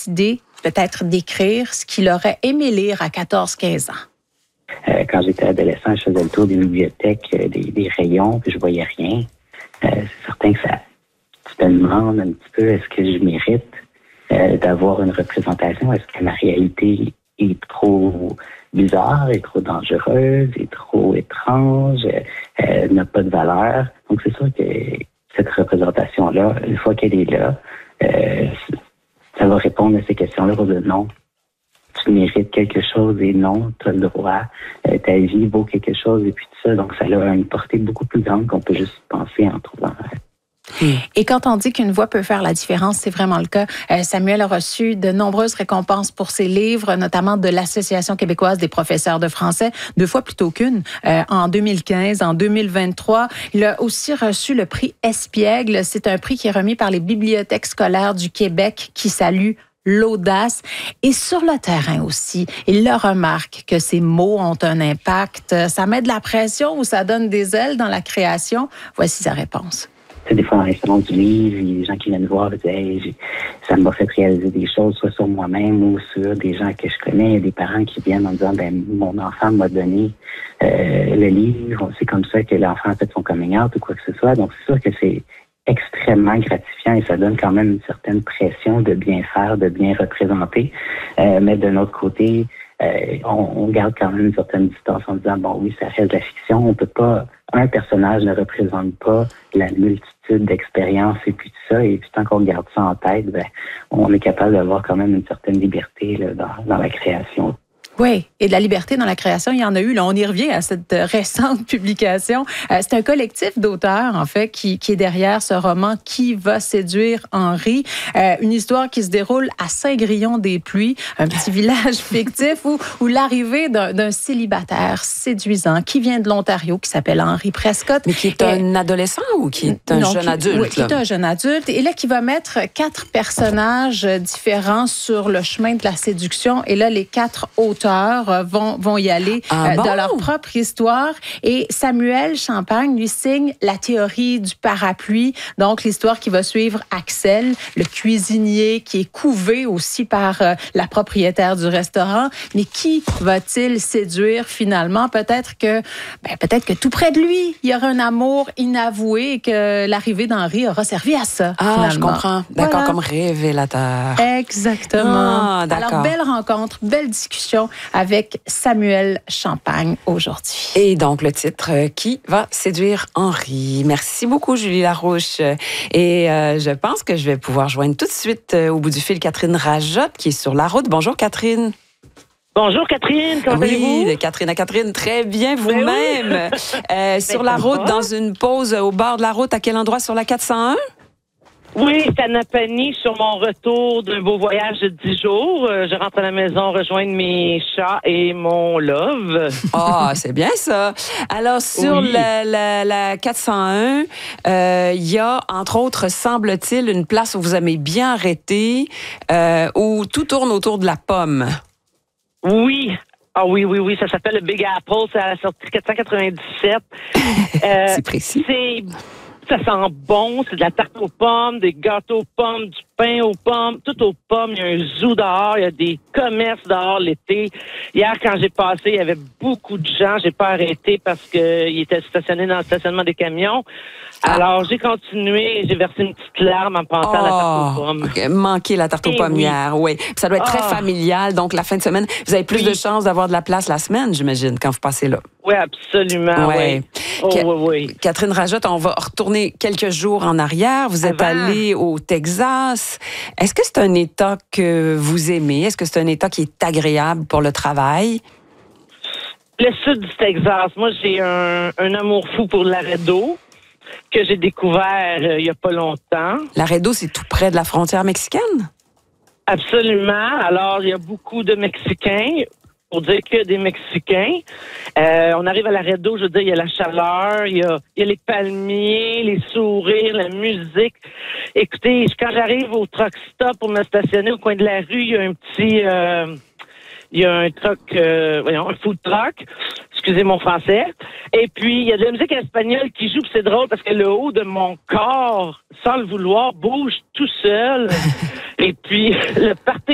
décidé peut-être d'écrire ce qu'il aurait aimé lire à 14-15 ans? Quand j'étais adolescent, je faisais le tour des bibliothèques, des rayons, puis je voyais rien. C'est certain que tu te demandes un petit peu, est-ce que je mérite d'avoir une représentation? Est-ce que ma réalité est trop bizarre, est trop dangereuse, est trop étrange, n'a pas de valeur? Donc, c'est sûr que cette représentation-là, une fois qu'elle est là, ça va répondre à ces questions-là pour dire non. Tu mérites quelque chose et non, tu as le droit. Ta vie vaut quelque chose et puis tout ça. Donc, ça a une portée beaucoup plus grande qu'on peut juste penser en trouvant. Et quand on dit qu'une voix peut faire la différence, c'est vraiment le cas. Samuel a reçu de nombreuses récompenses pour ses livres, notamment de l'Association québécoise des professeurs de français, 2 fois plutôt qu'une, en 2015, en 2023. Il a aussi reçu le prix Espiègle. C'est un prix qui est remis par les bibliothèques scolaires du Québec qui salue l'audace. Et sur le terrain aussi, il le remarque que ces mots ont un impact. Ça met de la pression ou ça donne des ailes dans la création? Voici sa réponse. Des fois, dans les salons du livre, il y a des gens qui viennent voir et disent hey, ça m'a fait réaliser des choses, soit sur moi-même ou sur des gens que je connais. Il y a des parents qui viennent en disant mon enfant m'a donné le livre. C'est comme ça que l'enfant a fait son coming out ou quoi que ce soit. Donc, c'est sûr que c'est extrêmement gratifiant et ça donne quand même une certaine pression de bien faire, de bien représenter. Mais d'un autre côté, on garde quand même une certaine distance en disant bon oui, ça reste de la fiction. On peut pas, un personnage ne représente pas la multitude d'expériences et puis tout ça. Et puis tant qu'on garde ça en tête, on est capable d'avoir quand même une certaine liberté là, dans la création. Oui, et de la liberté dans la création, il y en a eu. Là, on y revient à cette récente publication. C'est un collectif d'auteurs, en fait, qui est derrière ce roman « Qui va séduire Henri ». Une histoire qui se déroule à Saint-Grillon-des-Pluies, un petit village fictif où l'arrivée d'un célibataire séduisant qui vient de l'Ontario, qui s'appelle Henri Prescott. Mais qui est un adolescent ou qui est un jeune adulte? Oui, qui est un jeune adulte. Et là, qui va mettre 4 personnages différents sur le chemin de la séduction. Et là, les 4 auteurs vont y aller dans leur propre histoire. Et Samuel Champagne lui signe la théorie du parapluie. Donc, l'histoire qui va suivre Axel, le cuisinier qui est couvé aussi par la propriétaire du restaurant. Mais qui va-t-il séduire finalement? Peut-être que tout près de lui, il y aura un amour inavoué et que l'arrivée d'Henri aura servi à ça. Ah, finalement. Je comprends. D'accord, voilà. Comme révélateur. Exactement. Ah, d'accord. Alors, belle rencontre, belle discussion avec Samuel Champagne aujourd'hui. Et donc, le titre « Qui va séduire Henri ». Merci beaucoup, Julie Larouche. Et je pense que je vais pouvoir joindre tout de suite au bout du fil Catherine Rajotte, qui est sur la route. Bonjour, Catherine. Bonjour, Catherine. Comment allez-vous? Oui, Catherine à Catherine. Très bien, vous-même. Oui. Sur la route, dans une pause au bord de la route, à quel endroit sur la 401? Oui, c'est à Napanee, sur mon retour d'un beau voyage de 10 jours. Je rentre à la maison rejoindre mes chats et mon love. Ah, c'est bien ça. Alors, sur la 401, il y a, entre autres, semble-t-il, une place où vous aimez bien arrêter, où tout tourne autour de la pomme. Oui. Ah oui, ça s'appelle le Big Apple, c'est à la sortie 497. C'est précis. Ça sent bon, c'est de la tarte aux pommes, des gâteaux aux pommes, du pain aux pommes, tout aux pommes. Il y a un zoo dehors, il y a des commerces dehors l'été. Hier, quand j'ai passé, il y avait beaucoup de gens. J'ai pas arrêté parce qu'ils étaient stationnés dans le stationnement des camions. Alors, j'ai continué et j'ai versé une petite larme en pensant à la tarte aux pommes. Okay. Manquer la tarte aux pommes hier, oui. Puis ça doit être très familial, donc la fin de semaine, vous avez plus de chances d'avoir de la place la semaine, j'imagine, quand vous passez là. Oui, absolument, oui. Oui. Catherine Rajotte, on va retourner quelques jours en arrière. Vous êtes allée au Texas. Est-ce que c'est un État que vous aimez? Est-ce que c'est un État qui est agréable pour le travail? Le sud du Texas. Moi, j'ai un amour fou pour Laredo, que j'ai découvert il n'y a pas longtemps. Laredo, c'est tout près de la frontière mexicaine? Absolument. Alors, il y a beaucoup de Mexicains. Pour dire que des Mexicains. On arrive à Laredo, je veux dire, il y a la chaleur, il y a les palmiers, les sourires, la musique. Écoutez, quand j'arrive au truck stop pour me stationner au coin de la rue, il y a un petit... il y a un truck, un food truck, excusez mon français. Et puis, il y a de la musique espagnole qui joue, puis c'est drôle parce que le haut de mon corps, sans le vouloir, bouge tout seul. Et puis, le party